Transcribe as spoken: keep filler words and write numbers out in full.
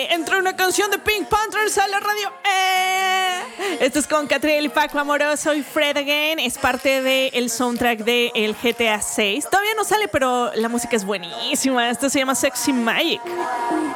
Eh, entró una canción de Pink Panthers a la radio. Eh. Esto es con Catriel y Paco Amoroso y Fred Again. Es parte del soundtrack del G T A seis. Todavía no sale, pero la música es buenísima. Esto se llama Sexy Magic.